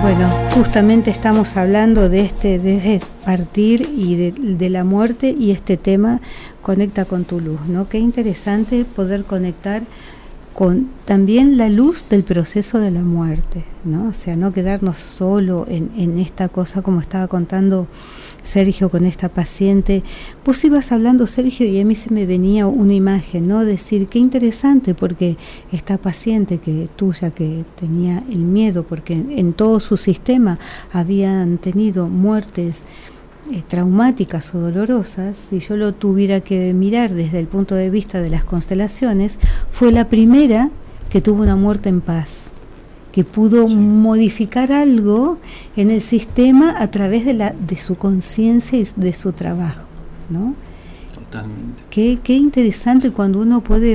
Bueno, justamente estamos hablando de partir y de la muerte, y este tema conecta con tu luz, ¿no? Qué interesante poder conectar con también la luz del proceso de la muerte, ¿no? O sea, no quedarnos solo en esta cosa, como estaba contando Sergio con esta paciente. Vos ibas hablando, Sergio, y a mí se me venía una imagen, ¿no? Decir, qué interesante, porque esta paciente tuya que tenía el miedo, porque en todo su sistema habían tenido muertes traumáticas o dolorosas, si yo lo tuviera que mirar desde el punto de vista de las constelaciones, fue la primera que tuvo una muerte en paz, que pudo modificar algo en el sistema a través de su conciencia y de su trabajo, ¿no? Totalmente. Qué interesante cuando uno puede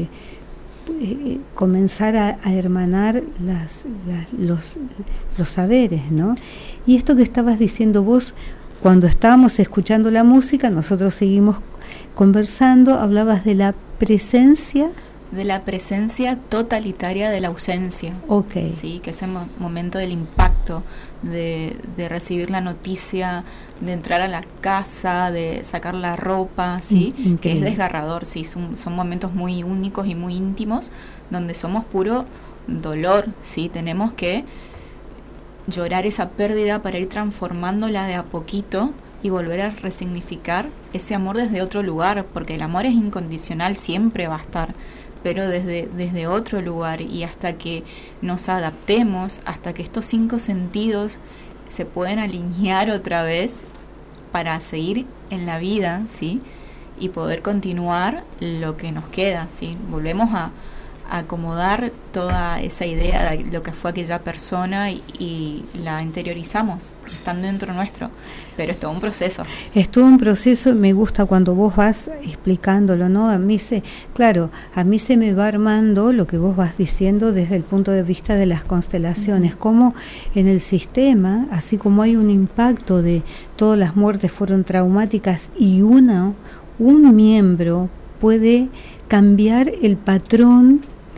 comenzar a hermanar los saberes, ¿no? Y esto que estabas diciendo vos, cuando estábamos escuchando la música, nosotros seguimos conversando, hablabas de la presencia. De la presencia totalitaria de la ausencia. Okay. Sí, que ese momento del impacto, de recibir la noticia, de entrar a la casa, de sacar la ropa, ¿sí? Que es desgarrador, sí, son momentos muy únicos y muy íntimos, donde somos puro dolor, ¿sí? Tenemos que llorar esa pérdida para ir transformándola de a poquito y volver a resignificar ese amor desde otro lugar, porque el amor es incondicional, siempre va a estar, pero desde otro lugar, y hasta que nos adaptemos, hasta que estos 5 sentidos se pueden alinear otra vez para seguir en la vida, ¿sí? Y poder continuar lo que nos queda, ¿sí? Volvemos a acomodar toda esa idea de lo que fue aquella persona y la interiorizamos, están dentro nuestro, pero es todo un proceso. Es todo un proceso, y me gusta cuando vos vas explicándolo, ¿no? A mí se me va armando lo que vos vas diciendo desde el punto de vista de las constelaciones, como en el sistema, así como hay un impacto de todas las muertes fueron traumáticas, y un miembro puede cambiar el patrón,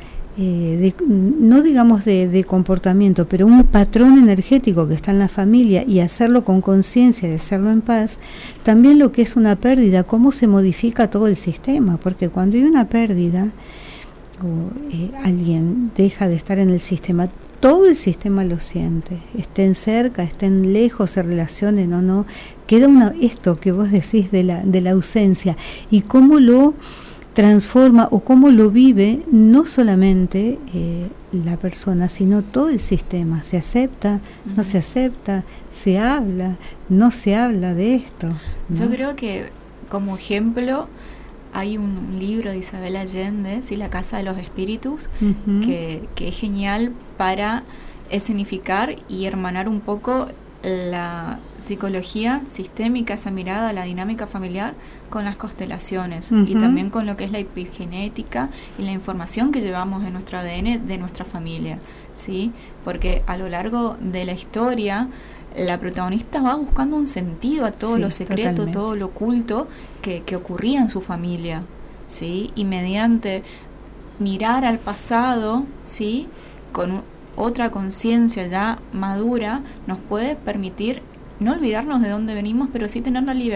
no digamos de comportamiento, pero un patrón energético que está en la familia, y hacerlo con conciencia, de hacerlo en paz. También lo que es una pérdida, cómo se modifica todo el sistema, porque cuando hay una pérdida o alguien deja de estar en el sistema, todo el sistema lo siente, estén cerca, estén lejos, se relacionen o no, queda esto que vos decís de la ausencia, y cómo lo transforma o cómo lo vive no solamente la persona, sino todo el sistema. Se acepta, no se acepta, se habla, no se habla de esto, ¿no? Yo creo que como ejemplo hay un libro de Isabel Allende, ¿sí? La Casa de los Espíritus, que es genial para escenificar y hermanar un poco la psicología sistémica, esa mirada a la dinámica familiar con las constelaciones, y también con lo que es la epigenética y la información que llevamos de nuestro ADN, de nuestra familia, ¿sí? Porque a lo largo de la historia la protagonista va buscando un sentido a todo lo secreto, totalmente, todo lo oculto que ocurría en su familia, ¿sí? Y mediante mirar al pasado, ¿sí? Con otra conciencia ya madura, nos puede permitir no olvidarnos de dónde venimos, pero sí tener la libertad